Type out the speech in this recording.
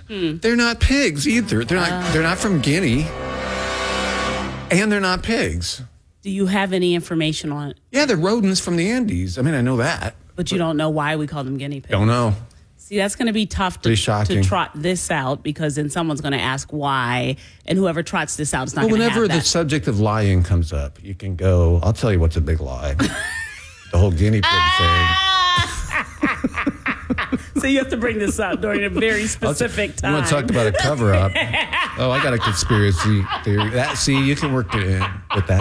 They're not pigs either. They're not from Guinea. And they're not pigs. Do you have any information on it? Yeah, they're rodents from the Andes. I mean, I know that. But you don't know why we call them guinea pigs. Don't know. See, that's going to be tough to trot this out because then someone's going to ask why, and whoever trots this out is not going to have that. Whenever the subject of lying comes up, you can go, I'll tell you what's a big lie. The whole guinea pig thing. So you have to bring this up during a very specific time. You want to talk about a cover-up? Oh, I got a conspiracy theory. You can work it in with that.